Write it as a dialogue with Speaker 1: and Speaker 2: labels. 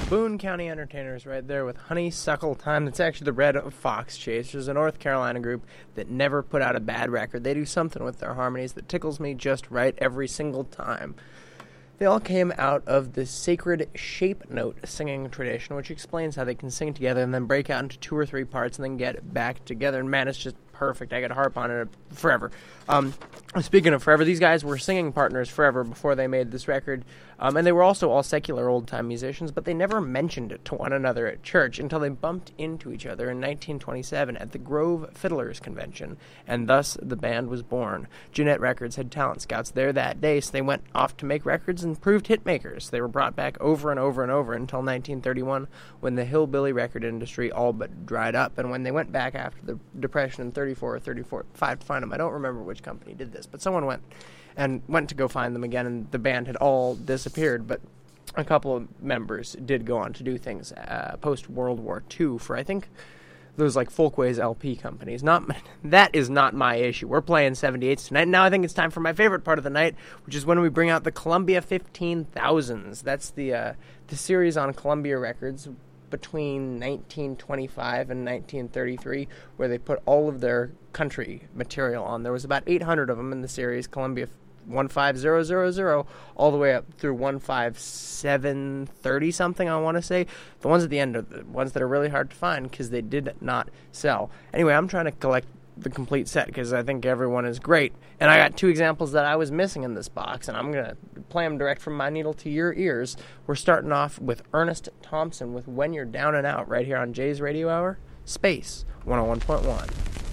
Speaker 1: Boone County Entertainers right there with Honeysuckle Time. That's actually the Red Fox Chasers, a North Carolina group that never put out a bad record. They do something with their harmonies that tickles me just right every single time. They all came out of the sacred shape note singing tradition, which explains how they can sing together and then break out into 2 or 3 parts and then get back together. And man, it's just perfect. I could harp on it forever. Speaking of forever, these guys were singing partners forever before they made this record. And they were also all secular old-time musicians, but they never mentioned it to one another at church until they bumped into each other in 1927 at the Grove Fiddlers Convention, and thus the band was born. Jeanette Records had talent scouts there that day, so they went off to make records and proved hit makers. They were brought back over and over and over until 1931, when the hillbilly record industry all but dried up, and when they went back after the Depression in 34 or 35 to find them. I don't remember which company did this, but someone went to go find them again, and the band had all disappeared, but a couple of members did go on to do things post-World War II for, I think, those like Folkways LP companies. That is not my issue. We're playing 78s tonight. Now I think it's time for my favorite part of the night, which is when we bring out the Columbia 15,000s. That's the series on Columbia Records between 1925 and 1933, where they put all of their country material on. There was about 800 of them in the series, Columbia 15000, all the way up through 15730 something, I want to say. The ones at the end are the ones that are really hard to find because they did not sell. Anyway, I'm trying to collect the complete set because I think everyone is great. And I got 2 examples that I was missing in this box, and I'm going to play them direct from my needle to your ears. We're starting off with Ernest Thompson with When You're Down and Out right here on Jay's Radio Hour, Space 101.1.